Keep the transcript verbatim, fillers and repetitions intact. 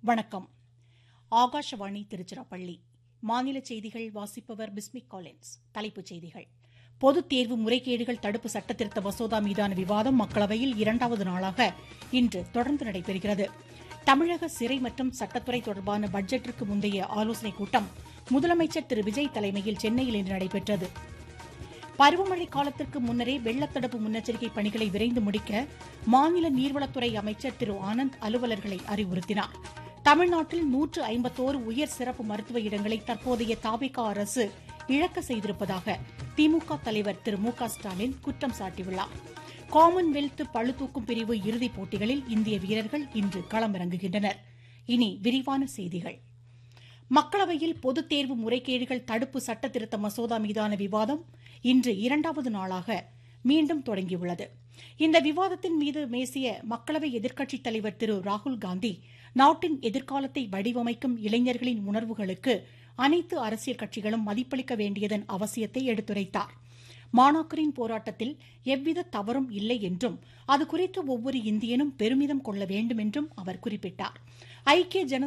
வணக்கம். ஆகாஷவாணி திருச்சிராப்பள்ளி. மாநில செய்திகள் வாசிப்பவர் பிஸ்மிக் காலின்ஸ். தலைப்புச் செய்திகள். பொதுத் தேர்வு முறைகேடுகள் தடுப்பு சட்டத்திருத்த மசோதா மீதான விவாதம் மக்களவையில் இரண்டாவது நாளாக இன்று தொடர்ந்து நடைபெறுகிறது. தமிழக சிறை மற்றும் சட்டத்துறை தொடர்பான பட்ஜெட்டிற்கு முந்தைய ஆலோசனைக் கூட்டம் முதலமைச்சர் திரு விஜய் தலைமையில் சென்னையில் இன்று நடைபெற்றது. பருவமழை காலத்திற்கு முன்னரே வெள்ளத்தடுப்பு முன்னெச்சரிக்கை பணிகளை விரைந்து முடிக்க மாநில நீர்வளத்துறை அமைச்சர் திரு ஆனந்த் அலுவலர்களை அறிவுறுத்தினார். தமிழ்நாட்டில் நூற்று ஐம்பத்தோரு உயர் சிறப்பு மருத்துவ இடங்களை தற்போதைய தாவேகா அரசு இழக்க செய்திருப்பதாக திமுக தலைவர் திரு மு க ஸ்டாலின் குற்றம் சாட்டியுள்ளார். காமன்வெல்த் பளுதூக்கும் பிரிவு இறுதிப் போட்டிகளில் இந்திய வீரர்கள் இன்று களமிறங்குகின்றனர். இனி விரிவான செய்திகள். மக்களவையில் பொதுத் தேர்வு முறைகேடுகள் தடுப்பு சட்ட திருத்த மசோதா மீதான விவாதம் இன்று இரண்டாவது நாளாக மீண்டும் தொடங்கியுள்ளது. இந்த விவாதத்தின் மீது பேசிய மக்களவை எதிர்க்கட்சித் தலைவர் திரு ராகுல்காந்தி, நாட்டின் எதிர்காலத்தை வடிவமைக்கும் இளைஞர்களின் உணர்வுகளுக்கு அனைத்து அரசியல் கட்சிகளும் மதிப்பளிக்க வேண்டியதன் அவசியத்தை எடுத்துரைத்தார். மாணாக்கரின் போராட்டத்தில் எவ்வித தவறும் இல்லை என்றும் அது குறித்து ஒவ்வொரு இந்தியனும் பெருமிதம் கொள்ள வேண்டும் என்றும் அவர் குறிப்பிட்டார். ஐக்கிய ஜனதா